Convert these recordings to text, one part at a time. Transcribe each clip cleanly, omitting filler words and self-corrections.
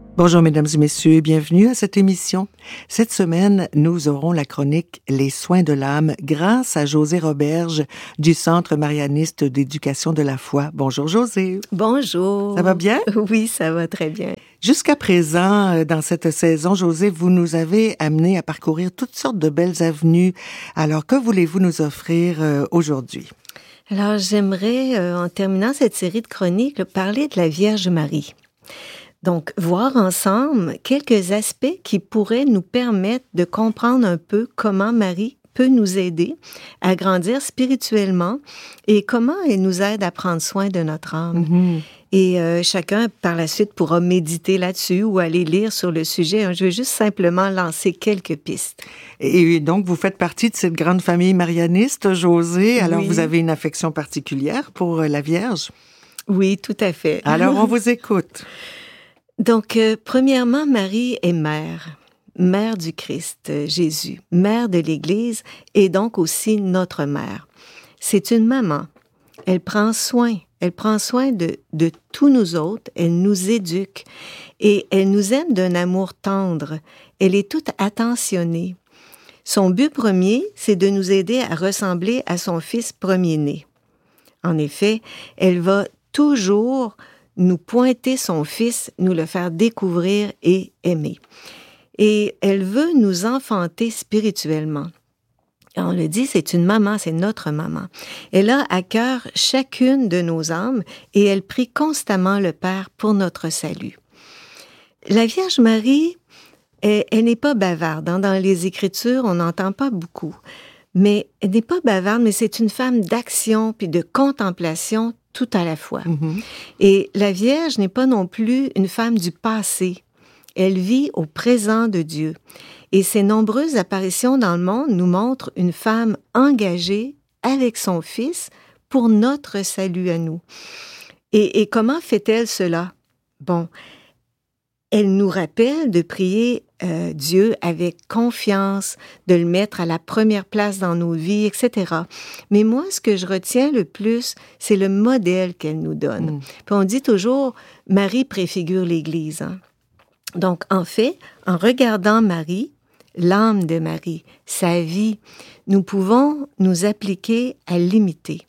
Bonjour mesdames et messieurs et bienvenue à cette émission. Cette semaine, nous aurons la chronique Les soins de l'âme grâce à Josée Roberge du Centre marianiste d'éducation de la foi. Bonjour Josée. Bonjour. Ça va bien? Oui, ça va très bien. Jusqu'à présent, dans cette saison, Josée, vous nous avez amené à parcourir toutes sortes de belles avenues. Alors, que voulez-vous nous offrir aujourd'hui? Alors, j'aimerais, en terminant cette série de chroniques, parler de la Vierge Marie. Donc, voir ensemble quelques aspects qui pourraient nous permettre de comprendre un peu comment Marie peut nous aider à grandir spirituellement et comment elle nous aide à prendre soin de notre âme. Mm-hmm. Et chacun, par la suite, pourra méditer là-dessus ou aller lire sur le sujet. Je vais juste simplement lancer quelques pistes. Et donc, vous faites partie de cette grande famille marianiste, Josée. Alors, oui. Vous avez une affection particulière pour la Vierge? Oui, tout à fait. Alors, on vous écoute. Donc, premièrement, Marie est mère du Christ, Jésus, mère de l'Église et donc aussi notre mère. C'est une maman. Elle prend soin de tous nous autres, elle nous éduque et elle nous aime d'un amour tendre. Elle est toute attentionnée. Son but premier, c'est de nous aider à ressembler à son fils premier-né. En effet, elle va toujours nous pointer son fils, nous le faire découvrir et aimer. Et elle veut nous enfanter spirituellement. On le dit, c'est une maman, c'est notre maman. Elle a à cœur chacune de nos âmes et elle prie constamment le Père pour notre salut. La Vierge Marie, elle n'est pas bavarde. Dans les Écritures, on n'entend pas beaucoup. Mais elle n'est pas bavarde, mais c'est une femme d'action puis de contemplation tout à la fois. Mm-hmm. Et la Vierge n'est pas non plus une femme du passé. Elle vit au présent de Dieu. Et ses nombreuses apparitions dans le monde nous montrent une femme engagée avec son Fils pour notre salut à nous. Et comment fait-elle cela? Bon, elle nous rappelle de prier Dieu avec confiance, de le mettre à la première place dans nos vies, etc. Mais moi, ce que je retiens le plus, c'est le modèle qu'elle nous donne. Puis on dit toujours, Marie préfigure l'Église. Hein? Donc, en fait, en regardant Marie, l'âme de Marie, sa vie, nous pouvons nous appliquer à l'imiter.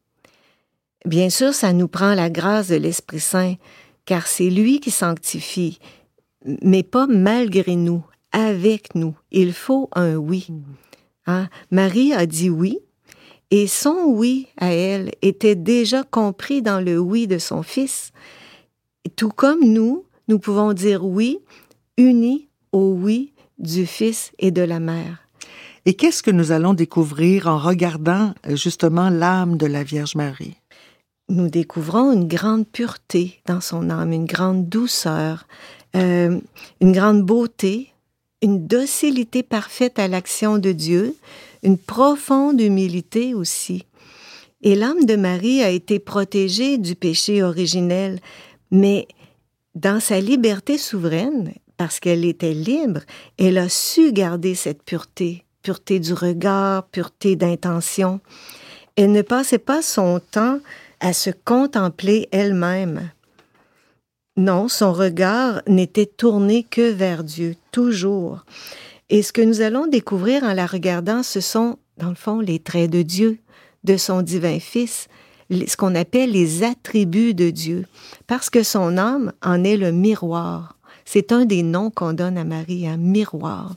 Bien sûr, ça nous prend la grâce de l'Esprit Saint, car c'est lui qui sanctifie, mais pas malgré nous, avec nous. Il faut un oui. Hein? Marie a dit oui, et son oui à elle était déjà compris dans le oui de son Fils. Tout comme nous pouvons dire oui, unis au oui du Fils et de la Mère. Et qu'est-ce que nous allons découvrir en regardant justement l'âme de la Vierge Marie? Nous découvrons une grande pureté dans son âme, une grande douceur, une grande beauté, une docilité parfaite à l'action de Dieu, une profonde humilité aussi. Et l'âme de Marie a été protégée du péché originel, mais dans sa liberté souveraine, parce qu'elle était libre, elle a su garder cette pureté du regard, pureté d'intention. Elle ne passait pas son temps à se contempler elle-même. Non, son regard n'était tourné que vers Dieu, toujours. Et ce que nous allons découvrir en la regardant, ce sont, dans le fond, les traits de Dieu, de son divin Fils, ce qu'on appelle les attributs de Dieu, parce que son âme en est le miroir. C'est un des noms qu'on donne à Marie, un miroir.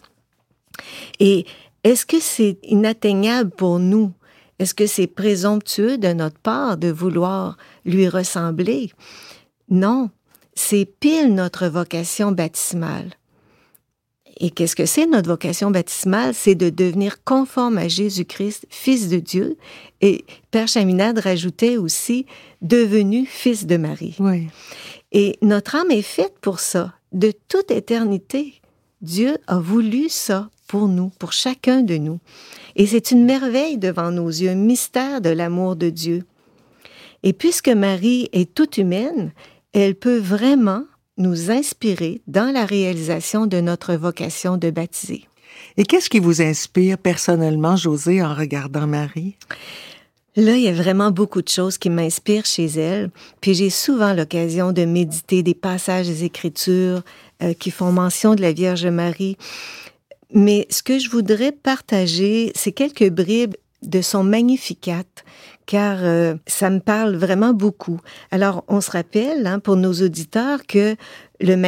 Et est-ce que c'est inatteignable pour nous? Est-ce que c'est présomptueux de notre part de vouloir lui ressembler? Non, c'est pile notre vocation baptismale. Et qu'est-ce que c'est notre vocation baptismale? C'est de devenir conforme à Jésus-Christ, Fils de Dieu. Et Père Chaminade rajoutait aussi « devenu Fils de Marie ». Oui. Et notre âme est faite pour ça, de toute éternité. Dieu a voulu ça pour nous, pour chacun de nous. Et c'est une merveille devant nos yeux, un mystère de l'amour de Dieu. Et puisque Marie est toute humaine, elle peut vraiment nous inspirer dans la réalisation de notre vocation de baptiser. Et qu'est-ce qui vous inspire personnellement, Josée, en regardant Marie? Là, il y a vraiment beaucoup de choses qui m'inspirent chez elle, puis j'ai souvent l'occasion de méditer des passages des Écritures qui font mention de la Vierge Marie. Mais ce que je voudrais partager, c'est quelques bribes de son Magnificat, car ça me parle vraiment beaucoup. Alors, on se rappelle, pour nos auditeurs, que le